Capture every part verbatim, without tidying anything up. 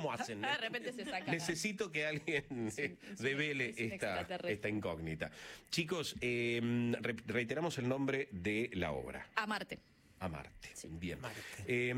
cómo hacen. De repente se saca. Necesito que alguien Sí, revele es un esta, extraterrestre. esta incógnita. Chicos, eh, re- reiteramos el nombre de la obra. A Marte. A Marte. Sí. Bien. Marte. Eh,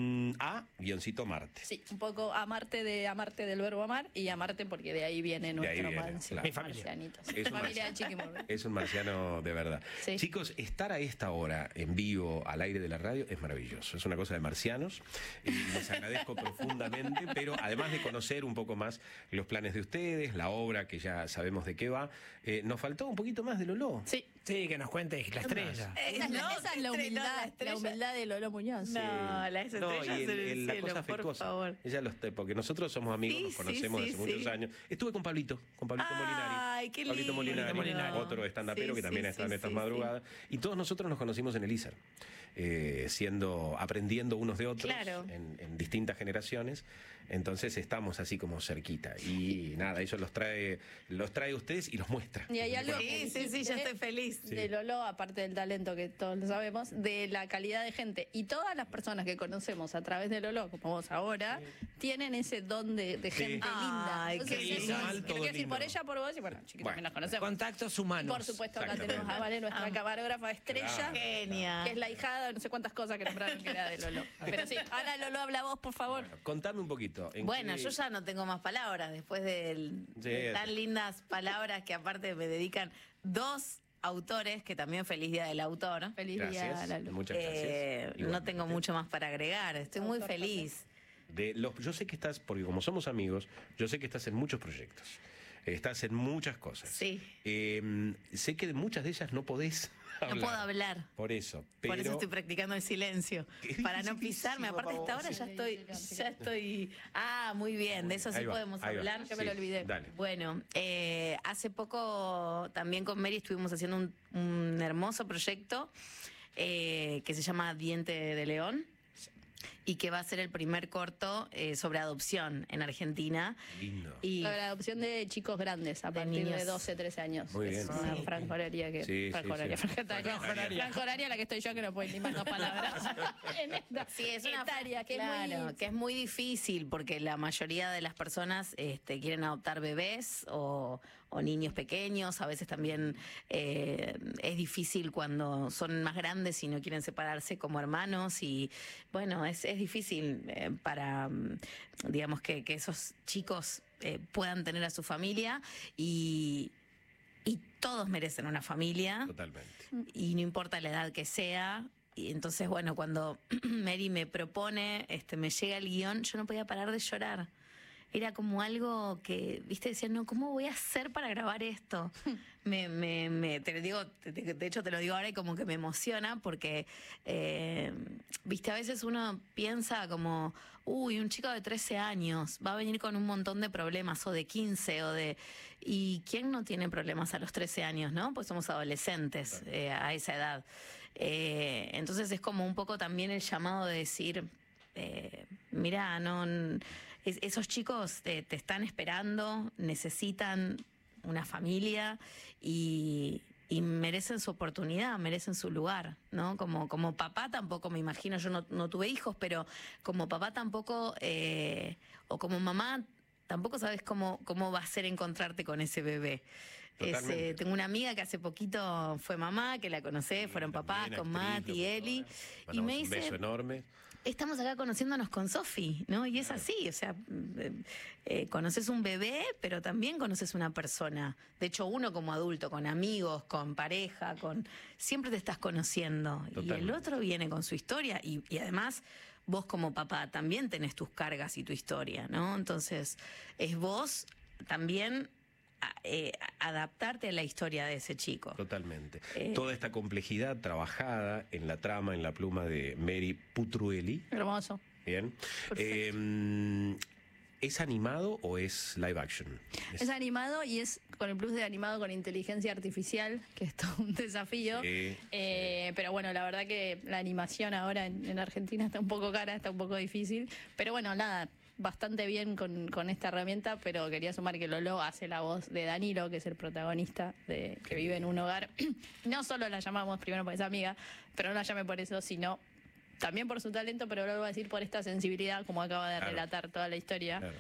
a guioncito Marte. Sí, un poco a Marte de amarte del verbo amar y a Marte porque de ahí viene nuestro viene, marci- claro. Mi familia. marcianitos. Es un Familia de marci- Chiquimurri. Es un marciano de verdad. Sí. Chicos, estar a esta hora en vivo, al aire de la radio, es maravilloso. Es una cosa de marcianos. Y les agradezco profundamente, pero además de conocer un poco más los planes de ustedes, la obra que ya sabemos de qué va, eh, nos faltó un poquito más de Lolo. Sí. Sí, que nos cuentes la estrella. Esa es, la, no, esa es la estrella, humildad, la la, estrella. humildad de Lolo Muñoz. No, las No, estrellas y el- en el el- la cielo, cosa por afectuosa. favor. Ella los, porque nosotros somos amigos, Sí, nos sí, conocemos sí, hace muchos sí. años. Estuve con Pablito, con Pablito Ay, Molinari. qué Pablito lindo. Molinari, Molinari. otro estandapero Sí, que también sí, está en sí, estas sí, madrugadas. Y todos nosotros nos conocimos en el I S E R, eh, siendo, aprendiendo unos de otros Claro. en, en distintas generaciones. Entonces estamos así como cerquita. Y nada, eso los trae, los trae a ustedes y los muestra. Y hay algo Sí, sí, sí, ya estoy feliz. de Lolo, aparte del talento que todos lo sabemos, de la calidad de gente. Y todas las personas que conocemos a través de Lolo, como vos ahora, tienen ese don de, de Sí. gente linda. Ay, Entonces, qué eso lindo. es- Mal, que lo todo quiero decir lindo. por ella, por vos y bueno, chiquitos Bueno. que nos conocemos. Contactos Y humanos. por supuesto, acá Exactamente. tenemos a Vale, nuestra Ah. camarógrafa estrella. Claro. Genia. Que es la hijada de no sé cuántas cosas que nombraron que era de Lolo. Pero sí, ahora Lolo, habla vos, por favor. Contame un poquito. ¿en Bueno, qué- yo ya no tengo más palabras después del- Sí. de tan lindas palabras que aparte me dedican dos autores, que también feliz día del autor. Feliz Gracias, día, Lolo. muchas gracias. Eh, no Igualmente. tengo mucho más para agregar, estoy muy Autor feliz. De los, yo sé que estás, porque como somos amigos, yo sé que estás en muchos proyectos. Estás en muchas cosas. Sí. Eh, sé que de muchas de ellas no podés hablar. No puedo hablar. Por eso. Pero Por eso estoy practicando el silencio, Qué para no pisarme. dificilísimo Aparte, para hasta vos. ahora ya Sí, estoy, sí, sí, ya estoy. Ah, muy bien, de eso sí Ahí va, podemos ahí va. hablar. Yo me lo olvidé. Dale. Bueno, eh, hace poco también con Mary estuvimos haciendo un, un hermoso proyecto eh, que se llama Diente de León y que va a ser el primer corto eh, sobre adopción en Argentina. Lindo. Y La adopción de chicos grandes a De partir de niños. doce, trece años. Muy Es bien. una Sí. franja horaria que. Sí, franja sí, horaria, sí. franja etaria. Franja horaria. Franja horaria la que estoy yo, que no puedo ni más dos palabras. En esta sí, es una etaria, que claro, es muy. que es muy difícil porque la mayoría de las personas este, quieren adoptar bebés o, o niños pequeños. A veces también eh, es difícil cuando son más grandes y no quieren separarse como hermanos. Y bueno, es, es difícil eh, para, mm, digamos, que, que esos chicos eh, puedan tener a su familia y, y todos merecen una familia. Totalmente. Y no importa la edad que sea. Y entonces, bueno, cuando Mary me propone, este, me llega el guión, yo no podía parar de llorar. Era como algo que, viste, decía, no, ¿cómo voy a hacer para grabar esto? Me, me, me, te lo digo, te- te- de hecho te lo digo ahora y como que me emociona porque, eh, viste, a veces uno piensa como, uy, un chico de trece años va a venir con un montón de problemas, o de quince, o de... ¿Y quién no tiene problemas a los trece años, no? Pues somos adolescentes eh, a esa edad. Eh, entonces es como un poco también el llamado de decir... Eh, mira, no, n- es- esos chicos te, te están esperando, necesitan una familia y, y merecen su oportunidad, merecen su lugar, ¿no? Como, como papá tampoco, me imagino, yo no, no tuve hijos, pero como papá tampoco, eh, o como mamá, tampoco sabes cómo, cómo va a ser encontrarte con ese bebé. Totalmente. Ese- tengo una amiga que hace poquito fue mamá, que la conocé, fueron papás También con actriz, Mati y Eli, y mandamos me un beso dice... enorme. Estamos acá conociéndonos con Sofi, ¿no? Y es así, o sea, eh, eh, conoces un bebé, pero también conoces una persona. De hecho, uno como adulto, con amigos, con pareja, con siempre te estás conociendo. Y el Totalmente. otro viene con su historia y, y además vos como papá también tenés tus cargas y tu historia, ¿no? Entonces, es vos también a- eh, adaptarte a la historia de ese chico. Totalmente. Eh. Toda esta complejidad trabajada en la trama, en la pluma de Mary Putrueli. Hermoso. Bien. Eh, ¿Es animado o es live action? Es animado y es con el plus de animado con inteligencia artificial, que es todo un desafío. Sí, Eh, Pero bueno, la verdad que la animación ahora en, en Argentina está un poco cara, está un poco difícil. Pero bueno, nada, bastante bien con, con esta herramienta, pero quería sumar que Lolo hace la voz de Danilo, que es el protagonista de que vive en un hogar. No solo la llamamos primero por esa amiga, pero no la llame por eso, sino también por su talento, pero lo voy a decir por esta sensibilidad, como acaba de Claro. relatar toda la historia, Claro.